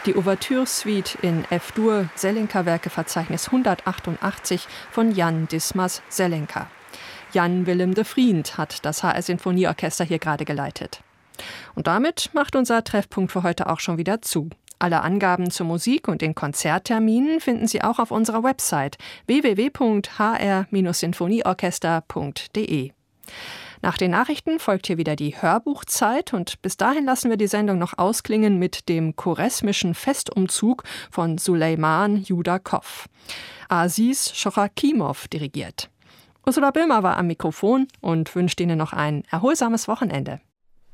Die Ouvertüre-Suite in F-Dur, Selenka-Werkeverzeichnis 188 von Jan Dismas Selenka. Jan Willem de Vriend hat das HR Sinfonieorchester hier gerade geleitet. Und damit macht unser Treffpunkt für heute auch schon wieder zu. Alle Angaben zur Musik und den Konzertterminen finden Sie auch auf unserer Website www.hr-sinfonieorchester.de. Nach den Nachrichten folgt hier wieder die Hörbuchzeit und bis dahin lassen wir die Sendung noch ausklingen mit dem choresmischen Festumzug von Suleyman Judakov. Aziz Schochakimov dirigiert. Ursula Böhmer war am Mikrofon und wünscht Ihnen noch ein erholsames Wochenende.